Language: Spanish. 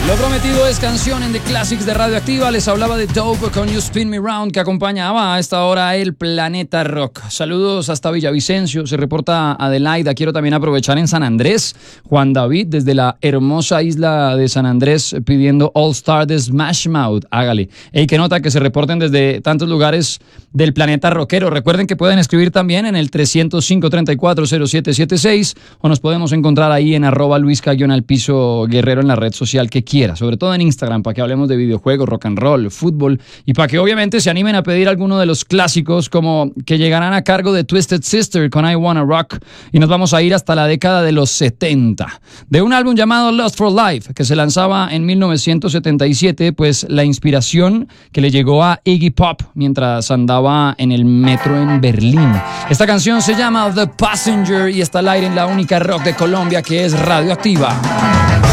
Lo prometido es canción en The Classics de Radioactiva. Les hablaba de Dope con You Spin Me Round, que acompañaba a esta hora el Planeta Rock. Saludos hasta Villavicencio, se reporta Adelaida. Quiero también aprovechar en San Andrés, Juan David, desde la hermosa isla de San Andrés, pidiendo All Star de Smash Mouth. Hágale. Ey, qué nota que se reporten desde tantos lugares del planeta rockero. Recuerden que pueden escribir también en el 305-340776 o nos podemos encontrar ahí en @Luisca_Guerrero en la red social que quiera, sobre todo en Instagram, para que hablemos de videojuegos, rock and roll, fútbol y para que obviamente se animen a pedir alguno de los clásicos como que llegarán a cargo de Twisted Sister con I Wanna Rock, y nos vamos a ir hasta la década de los 70 de un álbum llamado Lust for Life que se lanzaba en 1977, pues la inspiración que le llegó a Iggy Pop mientras andaba en el metro en Berlín. Esta canción se llama The Passenger y está al aire en la única rock de Colombia, que es Radioactiva.